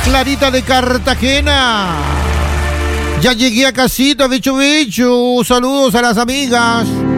Clarita de Cartagena. Ya llegué a casita, bicho, bicho. Saludos a las amigas.